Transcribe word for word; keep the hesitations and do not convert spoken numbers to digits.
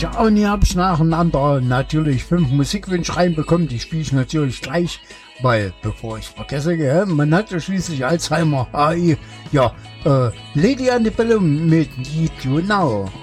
Ja, und hier habe ich nacheinander natürlich fünf Musikwünsche reinbekommen. Die spiele ich natürlich gleich, weil, bevor ich vergesse, gell, man hat ja schließlich Alzheimer. A I. Ja, äh, Lady Antebellum mit Need You Now.